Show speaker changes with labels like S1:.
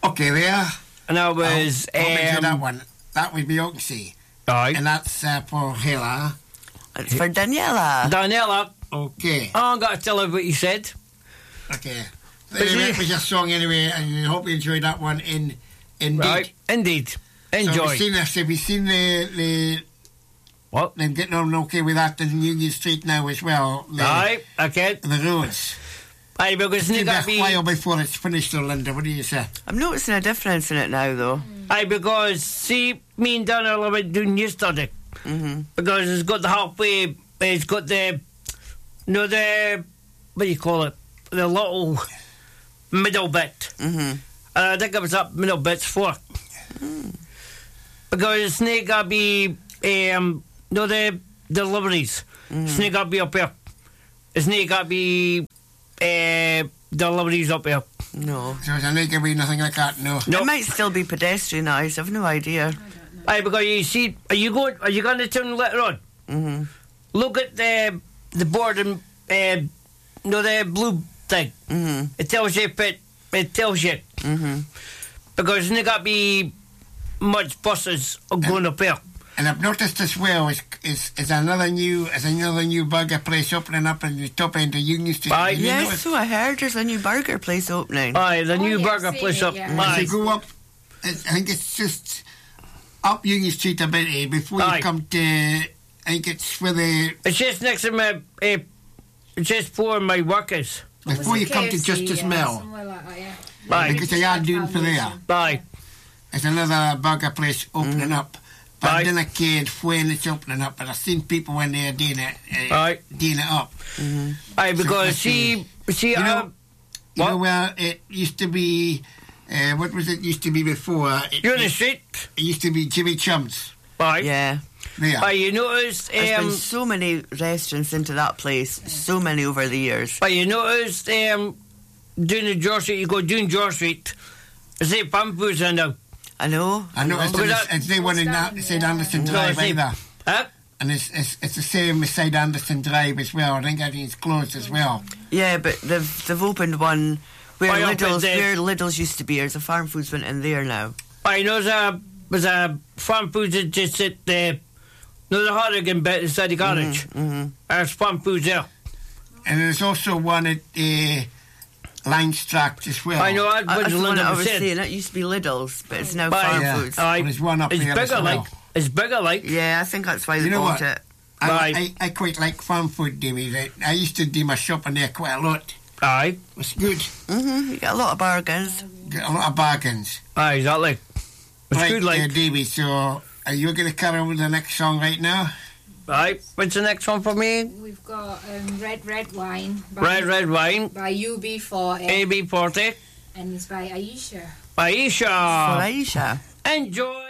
S1: Okay, there.
S2: And that was...
S1: that one. That was Beyonce.
S2: Aye.
S1: And that's for Hela.
S3: It's for Daniela.
S2: Daniela.
S1: Okay.
S2: Oh, I've got to tell her what you said.
S1: Okay. Anyway, it was your song anyway, and I hope you enjoyed that one indeed.
S2: Right, indeed. Enjoy.
S1: So have you seen the
S2: what?
S1: Them getting on okay with that in Union Street now as well?
S2: Aye, okay.
S1: The roads.
S2: Aye, because
S1: it's
S2: got
S1: a while before it's finished, Linda. What do you say?
S3: I'm noticing a difference in it now, though.
S2: Aye, because see, me and Donna were doing yesterday. Because it's got the halfway, it's got the, what do you call it? The little middle bit. I think it was up middle bit's for. Because it's not got to be, the deliveries. It's not got to be up here. It's not got to be deliveries up here.
S3: No.
S1: So it's not going to be nothing like that, no?
S3: It might still be pedestrianised, I've no idea.
S2: Aye, because you see, are you going to town later on? Look at the board and, the blue thing. It tells you, it tells you. Because there's not got to be much buses going up here.
S1: And I've noticed as well is another new burger place opening up in the top end of Union Street.
S2: Aye.
S3: Yes, so I heard there's a new burger place opening.
S2: Aye, the new burger place up.
S1: As you go up, I think it's just up Union Street a bit before you come to. I think it's where the.
S2: It's just next to my. It's just for my workers.
S1: Before you come to Justice Mill.
S2: Aye.
S1: Because they are doing for there.
S2: Aye.
S1: There's another burger place opening up. But I don't know when it's opening up, but I've seen people when they're doing it, doing it up.
S2: Aye, because
S1: you know where it used to be, what was it used to be before?
S2: Union Street?
S1: It used to be Jimmy Chum's.
S2: Aye.
S3: Yeah.
S1: There.
S2: Aye, you noticed...
S3: There's been so many restaurants into that place, so many over the years.
S2: But you noticed, doing the George Street, you go doing George Street, it's like Pump Foods in there.
S3: I know.
S1: It's the one in St Anderson Drive either. And it's the same as St Anderson Drive as well. I think it's closed as well.
S3: Yeah, but they've opened one where Lidl's used to be. There's a Farm Foods went in there now.
S2: I know there's a Farm Foods that just at the Harrigan bit inside the garage. There's Farm Foods there.
S1: And there's also one at Linestrack as well.
S2: I know,
S3: that's the one I was saying. It used to be Lidl's, but it's now Farm Foods.
S1: There's one up here as well.
S2: It's bigger, like.
S3: Yeah, I think that's why they bought it.
S1: I quite like Farm Food, Davey. I used to do my shopping there quite a lot.
S2: Aye.
S1: It's good.
S3: You get a lot of bargains.
S1: Get a lot of bargains.
S2: Aye, exactly. It's
S1: right,
S2: good, like.
S1: Davey, so are you going to carry on with the next song right now?
S2: Right, what's the next one for me?
S4: We've got Red Wine.
S2: Red Wine.
S4: By UB40.
S2: AB40.
S4: And it's by Aisha.
S2: Aisha.
S3: For Aisha.
S2: Enjoy.